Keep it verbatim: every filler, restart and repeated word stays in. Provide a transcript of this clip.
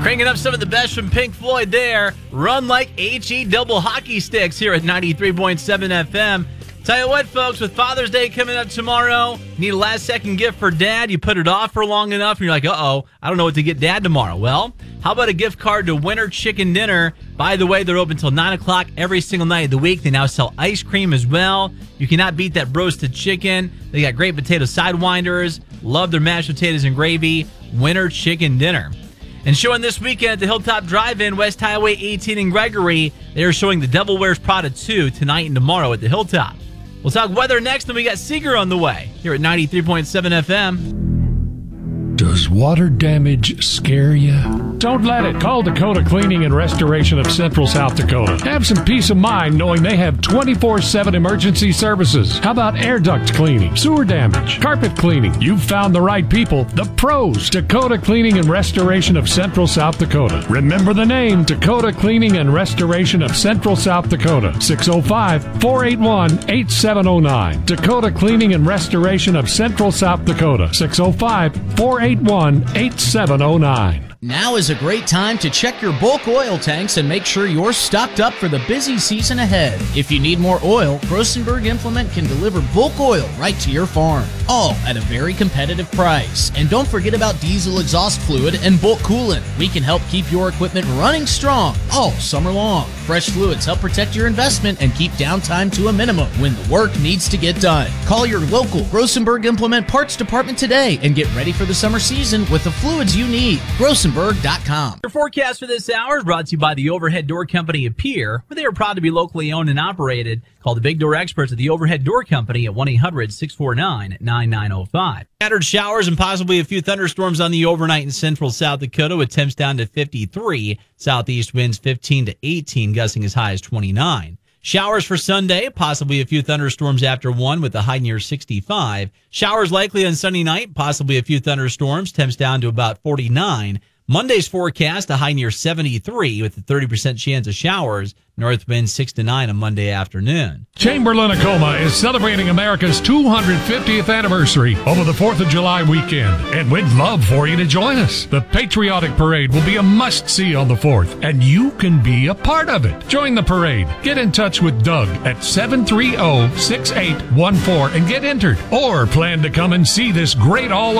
Cranking up some of the best from Pink Floyd there. Run Like H E double hockey sticks here at ninety-three point seven F M. Tell you what, folks, with Father's Day coming up tomorrow, need a last-second gift for Dad. You put it off for long enough, and you're like, uh-oh, I don't know what to get Dad tomorrow. Well, how about a gift card to Winter Chicken Dinner? By the way, they're open until nine o'clock every single night of the week. They now sell ice cream as well. You cannot beat that roasted chicken. They got great potato sidewinders. Love their mashed potatoes and gravy. Winter Chicken Dinner. And showing this weekend at the Hilltop Drive-In, West Highway eighteen in Gregory, they are showing The Devil Wears Prada two tonight and tomorrow at the Hilltop. We'll talk weather next, and we got Seeger on the way here at ninety-three point seven F M. Does water damage scare you? Don't let it. Call Dakota Cleaning and Restoration of Central South Dakota. Have some peace of mind knowing they have twenty-four seven emergency services. How about air duct cleaning, sewer damage, carpet cleaning? You've found the right people, the pros. Dakota Cleaning and Restoration of Central South Dakota. Remember the name, Dakota Cleaning and Restoration of Central South Dakota. six oh five, four eight one, eight seven oh nine. Dakota Cleaning and Restoration of Central South Dakota. six oh five, four eight one, eight seven oh nine. Now is a great time to check your bulk oil tanks and make sure you're stocked up for the busy season ahead. If you need more oil, Grossenberg Implement can deliver bulk oil right to your farm, all at a very competitive price. And don't forget about diesel exhaust fluid and bulk coolant. We can help keep your equipment running strong all summer long. Fresh fluids help protect your investment and keep downtime to a minimum when the work needs to get done. Call your local Grossenberg Implement parts department today and get ready for the summer season with the fluids you need. Grossenberg dot com. Your forecast for this hour is brought to you by the Overhead Door Company of Pierre, where they are proud to be locally owned and operated. Call the Big Door experts at the Overhead Door Company at one eight hundred, six four nine, nine nine oh five. Scattered showers and possibly a few thunderstorms on the overnight in central South Dakota with temps down to fifty-three. Southeast winds fifteen to eighteen, gusting as high as twenty-nine. Showers for Sunday, possibly a few thunderstorms after one with a high near sixty-five. Showers likely on Sunday night, possibly a few thunderstorms, temps down to about forty-nine. Monday's forecast, a high near seventy-three with a thirty percent chance of showers. North wind six to nine on Monday afternoon. Chamberlain-Acoma is celebrating America's two hundred fiftieth anniversary over the fourth of July weekend, and we'd love for you to join us. The Patriotic Parade will be a must-see on the fourth, and you can be a part of it. Join the parade. Get in touch with Doug at seven three zero, six eight one four and get entered, or plan to come and see this great all